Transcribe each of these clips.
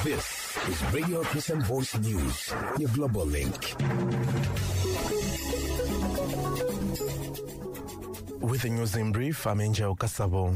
This is Radio Christian Voice News, your global link. With the news in brief, I'm Angel Kasabo.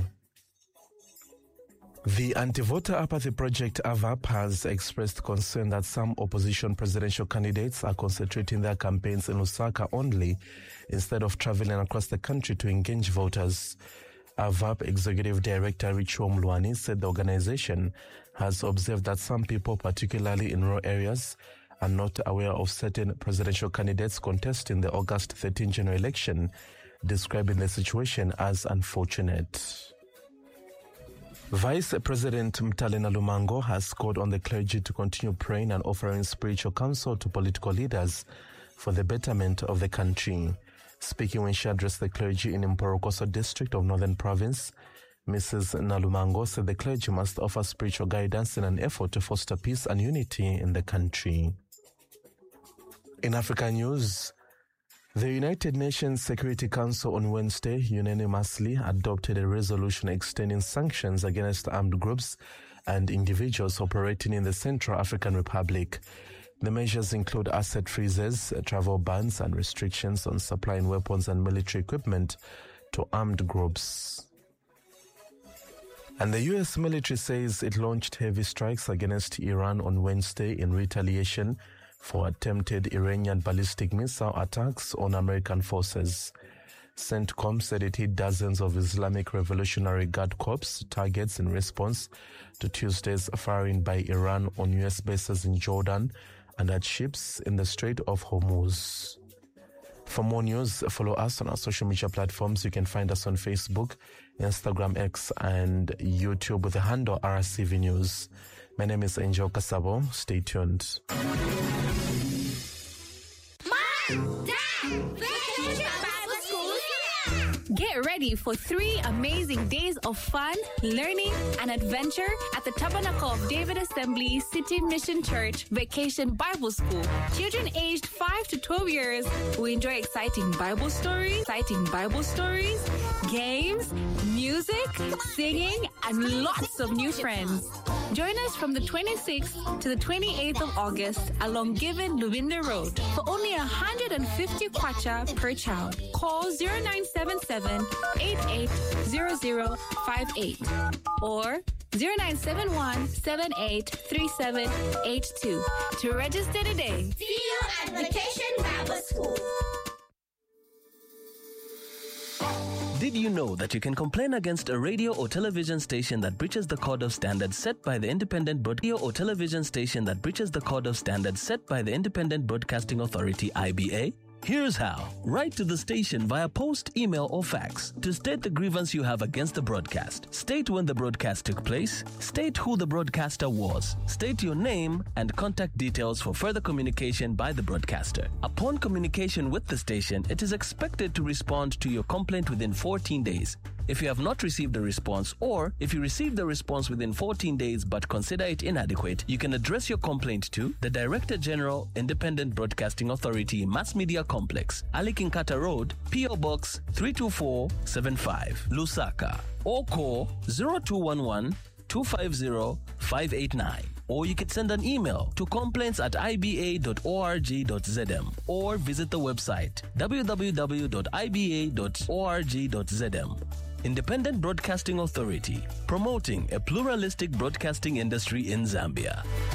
The Anti-Voter Apathy Project, AVAP, has expressed concern that some opposition presidential candidates are concentrating their campaigns in Lusaka only instead of traveling across the country to engage voters. AVAP Executive Director Richo Mluani said the organization has observed that some people, particularly in rural areas, are not aware of certain presidential candidates contesting the August 13 general election, describing the situation as unfortunate. Vice President Mtalena Lumango has called on the clergy to continue praying and offering spiritual counsel to political leaders for the betterment of the country. Speaking when she addressed the clergy in Mporokoso district of Northern Province, Mrs. Nalumango said the clergy must offer spiritual guidance in an effort to foster peace and unity in the country. In Africa news, the United Nations Security Council on Wednesday unanimously adopted a resolution extending sanctions against armed groups and individuals operating in the Central African Republic. The measures include asset freezes, travel bans, and restrictions on supplying weapons and military equipment to armed groups. And the U.S. military says it launched heavy strikes against Iran on Wednesday in retaliation for attempted Iranian ballistic missile attacks on American forces. CENTCOM said it hit dozens of Islamic Revolutionary Guard Corps targets in response to Tuesday's firing by Iran on U.S. bases in Jordan and at ships in the Strait of Hormuz. For more news, follow us on our social media platforms. You can find us on Facebook, Instagram, X, and YouTube with the handle RCV News. My name is Angel Kasabo. Stay tuned. Mom! Dad! Vacation Bible School here! Get ready for 3 amazing days of fun, learning, and adventure at the Tabernacle of David Assembly City Mission Church Vacation Bible School. Children aged 5 to 12 years will enjoy exciting Bible stories, games, music, singing, and lots of new friends. Join us from the 26th to the 28th of August along Given Lubinder Road for only 150 kwacha per child. Call 0977 880058 or 0971 783782 to register today. See you at Vacation Bible School. Did you know that you can complain against a radio or television station that breaches the code of standards set by the Independent Broadcasting Authority, IBA? Here's how. Write to the station via post, email, or fax to state the grievance you have against the broadcast. State when the broadcast took place. State who the broadcaster was. State your name and contact details for further communication by the broadcaster. Upon communication with the station, it is expected to respond to your complaint within 14 days. If you have not received a response, or if you received the response within 14 days but consider it inadequate, you can address your complaint to the Director General, Independent Broadcasting Authority, Mass Media Complex, Ali Kinkata Road, P.O. Box 32475, Lusaka, or call 0211 250 589. Or you can send an email to complaints@iba.org.zm or visit the website www.iba.org.zm. Independent Broadcasting Authority, promoting a pluralistic broadcasting industry in Zambia.